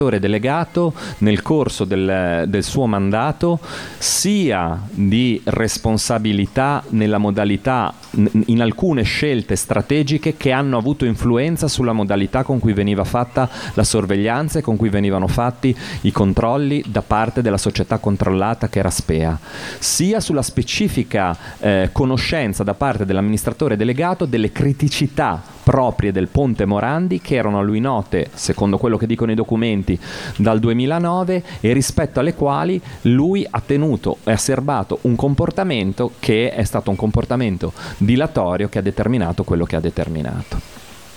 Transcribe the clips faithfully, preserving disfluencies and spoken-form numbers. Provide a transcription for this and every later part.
delegato nel corso del, del suo mandato sia di responsabilità nella modalità, in alcune scelte strategiche che hanno avuto influenza sulla modalità con cui veniva fatta la sorveglianza e con cui venivano fatti i controlli da parte della società controllata che era SPEA, sia sulla specifica eh, conoscenza da parte dell'amministratore delegato delle criticità proprie del ponte Morandi, che erano a lui note, secondo quello che dicono i documenti, dal duemilanove, e rispetto alle quali lui ha tenuto e ha serbato un comportamento che è stato un comportamento dilatorio che ha determinato quello che ha determinato.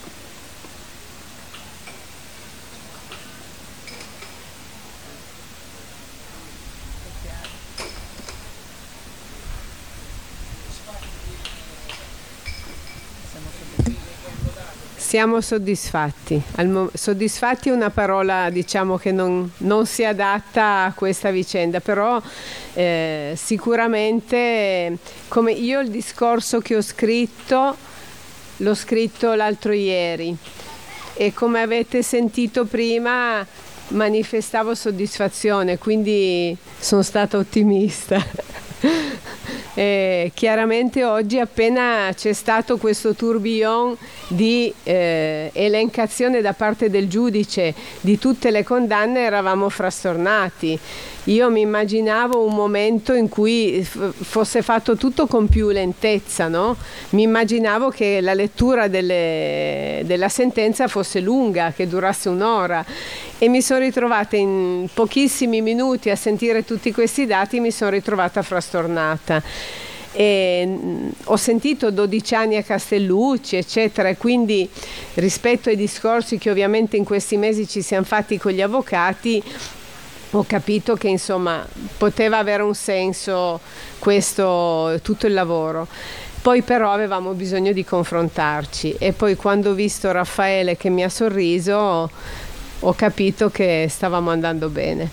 Siamo soddisfatti. Al mo- soddisfatti è una parola, diciamo, che non, non si adatta a questa vicenda, però eh, sicuramente, come io il discorso che ho scritto, l'ho scritto l'altro ieri e come avete sentito prima manifestavo soddisfazione, quindi sono stata ottimista. Eh, chiaramente oggi, appena c'è stato questo tourbillon di eh, elencazione da parte del giudice di tutte le condanne, eravamo frastornati. Io mi immaginavo un momento in cui f- fosse fatto tutto con più lentezza, no? Mi immaginavo che la lettura delle, della sentenza fosse lunga, che durasse un'ora, e mi sono ritrovata in pochissimi minuti a sentire tutti questi dati, mi sono ritrovata frastornata. E mh, ho sentito dodici anni a Castellucci, eccetera, e quindi rispetto ai discorsi che ovviamente in questi mesi ci siamo fatti con gli avvocati, ho capito che insomma poteva avere un senso questo, tutto il lavoro. Poi però avevamo bisogno di confrontarci, e poi quando ho visto Raffaele che mi ha sorriso, ho capito che stavamo andando bene.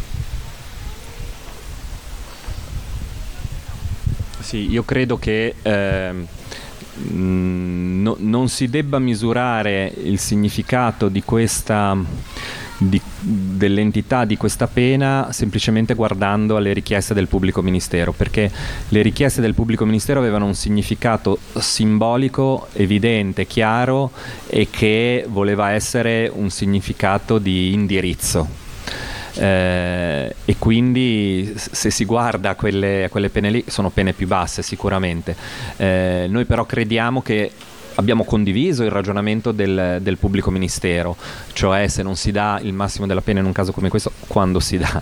Sì, io credo che eh, no, non si debba misurare il significato di questa, di, dell'entità di questa pena semplicemente guardando alle richieste del pubblico ministero, perché le richieste del pubblico ministero avevano un significato simbolico, evidente, chiaro, e che voleva essere un significato di indirizzo. Eh, e quindi se si guarda a quelle, a quelle pene lì, sono pene più basse sicuramente. Eh, noi però crediamo che abbiamo condiviso il ragionamento del, del pubblico ministero, cioè se non si dà il massimo della pena in un caso come questo, quando si dà.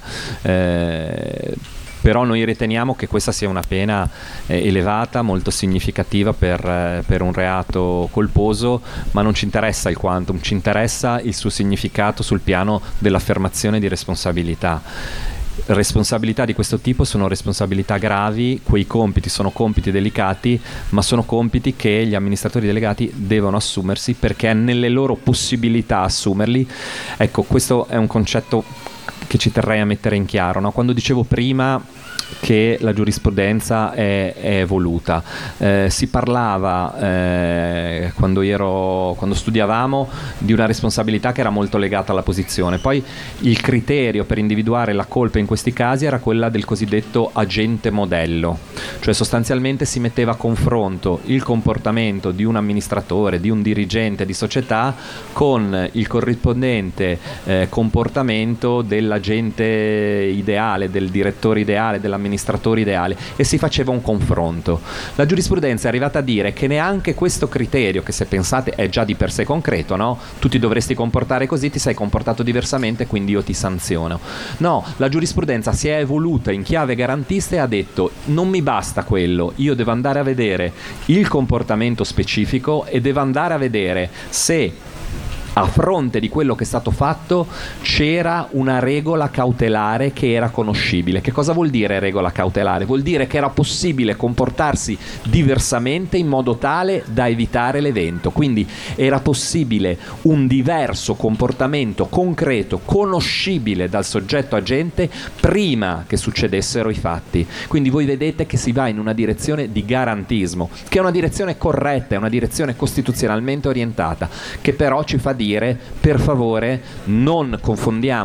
Eh, però noi riteniamo che questa sia una pena eh, elevata, molto significativa per, eh, per un reato colposo, ma non ci interessa il quantum, ci interessa il suo significato sul piano dell'affermazione di responsabilità. Responsabilità di questo tipo sono responsabilità gravi, quei compiti sono compiti delicati, ma sono compiti che gli amministratori delegati devono assumersi perché è nelle loro possibilità assumerli. Ecco, questo è un concetto che ci terrei a mettere in chiaro, no? Quando dicevo prima che la giurisprudenza è, è evoluta, eh, si parlava eh, quando, ero, quando studiavamo di una responsabilità che era molto legata alla posizione, poi il criterio per individuare la colpa in questi casi era quella del cosiddetto agente modello, cioè sostanzialmente si metteva a confronto il comportamento di un amministratore, di un dirigente di società con il corrispondente eh, comportamento dell'agente ideale, del direttore ideale, dell'amministratore ideale, e si faceva un confronto. La giurisprudenza è arrivata a dire che neanche questo criterio, che se pensate è già di per sé concreto, no? Tu ti dovresti comportare così, ti sei comportato diversamente, quindi io ti sanziono. No, la giurisprudenza si è evoluta in chiave garantista e ha detto: non mi basta quello, io devo andare a vedere il comportamento specifico e devo andare a vedere se a fronte di quello che è stato fatto c'era una regola cautelare che era conoscibile. Che cosa vuol dire regola cautelare? Vuol dire che era possibile comportarsi diversamente in modo tale da evitare l'evento, quindi era possibile un diverso comportamento concreto, conoscibile dal soggetto agente prima che succedessero i fatti. Quindi voi vedete che si va in una direzione di garantismo, che è una direzione corretta, è una direzione costituzionalmente orientata, che però ci fa dire: per favore non confondiamo